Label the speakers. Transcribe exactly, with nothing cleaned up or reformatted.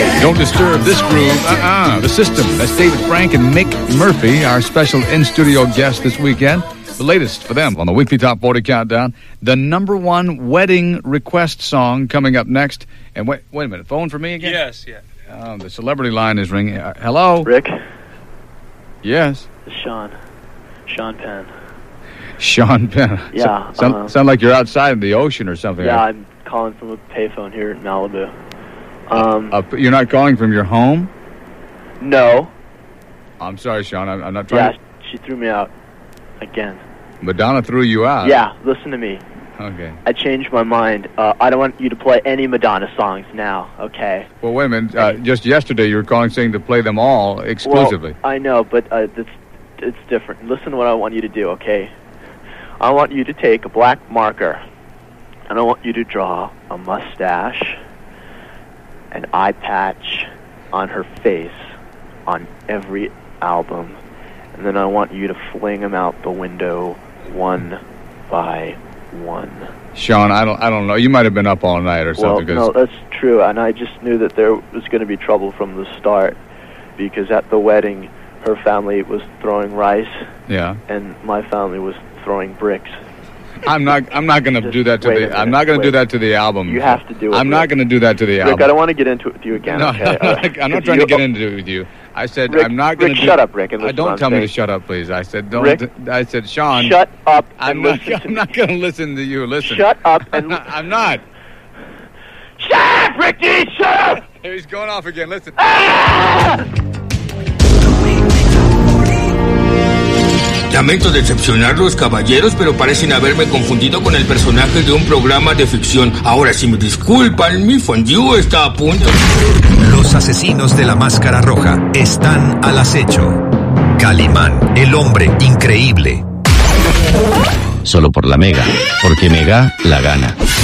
Speaker 1: Don't disturb this groove. Uh-uh. The System. That's David Frank and Mick Murphy, our special in-studio guest this weekend. The latest for them on the weekly Top forty Countdown. The number one wedding request song coming up next. And wait, wait a minute. Phone for me again?
Speaker 2: Yes, yeah.
Speaker 1: Uh, the celebrity line is ringing. Uh, hello?
Speaker 3: Rick?
Speaker 1: Yes?
Speaker 3: It's Sean. Sean Penn.
Speaker 1: Sean Penn.
Speaker 3: Yeah.
Speaker 1: So, sound,
Speaker 3: uh,
Speaker 1: sound like you're outside in the ocean or something.
Speaker 3: Yeah, I'm calling from a payphone here in Malibu. Um,
Speaker 1: uh, you're not calling from your home?
Speaker 3: No.
Speaker 1: I'm sorry, Sean. I'm, I'm not trying
Speaker 3: Yeah, she threw me out. Again.
Speaker 1: Madonna threw you out.
Speaker 3: Yeah, listen to me.
Speaker 1: Okay.
Speaker 3: I changed my mind. Uh, I don't want you to play any Madonna songs now, okay?
Speaker 1: Well, wait a minute. Uh, just yesterday you were calling saying to play them all exclusively.
Speaker 3: Well, I know, but uh, it's, it's different. Listen to what I want you to do, okay? I want you to take a black marker, and I want you to draw a mustache, an eye patch on her face on every album, and then I want you to fling them out the window one by one.
Speaker 1: Sean, I don't I don't know. You might have been up all night or
Speaker 3: Well,
Speaker 1: something.
Speaker 3: no, that's true, and I just knew that there was going to be trouble from the start, because at the wedding, her family was throwing rice,
Speaker 1: yeah,
Speaker 3: and my family was throwing bricks.
Speaker 1: I'm not. I'm not going to do that to
Speaker 3: wait a
Speaker 1: the.
Speaker 3: minute,
Speaker 1: I'm not going to do
Speaker 3: wait.
Speaker 1: that to the album.
Speaker 3: You have to do it.
Speaker 1: I'm
Speaker 3: Rick.
Speaker 1: not going to do that to the album.
Speaker 3: Rick, I don't want to get into it with you again.
Speaker 1: No,
Speaker 3: okay?
Speaker 1: I'm
Speaker 3: Uh,
Speaker 1: not, I'm not
Speaker 3: 'cause
Speaker 1: trying
Speaker 3: you-
Speaker 1: to get into it with you. I said
Speaker 3: Rick,
Speaker 1: I'm not going
Speaker 3: Rick,
Speaker 1: to. Do,
Speaker 3: shut up, Rick, and
Speaker 1: I
Speaker 3: listen
Speaker 1: don't
Speaker 3: what I'm
Speaker 1: tell me
Speaker 3: saying.
Speaker 1: to shut up, please. I said don't.
Speaker 3: Rick,
Speaker 1: I said Sean.
Speaker 3: Shut up.
Speaker 1: I'm
Speaker 3: and
Speaker 1: not.
Speaker 3: listen to
Speaker 1: I'm
Speaker 3: me.
Speaker 1: not going to listen to you. Listen.
Speaker 3: Shut up and.
Speaker 1: I'm not. I'm not.
Speaker 3: Shut up, Ricky! Shut up!
Speaker 1: Here he's going off again. Listen.
Speaker 3: Ah!
Speaker 4: Lamento decepcionarlos, caballeros, pero parecen haberme confundido con el personaje de un programa de ficción. Ahora, si me disculpan, mi fondue está a punto.
Speaker 5: Los asesinos de la máscara roja están al acecho. Calimán, el hombre increíble.
Speaker 6: Solo por la Mega, porque Mega la gana.